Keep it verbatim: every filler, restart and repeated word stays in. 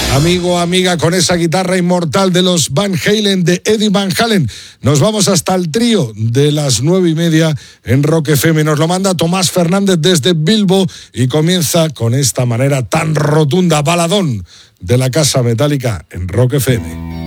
Amigo, amiga, con esa guitarra inmortal de los Van Halen, de Eddie Van Halen, nos vamos hasta el trío de las nueve y media en Rock F M. Nos lo manda Tomás Fernández desde Bilbo y comienza con esta manera tan rotunda, baladón de la Casa Metálica en Rock F M.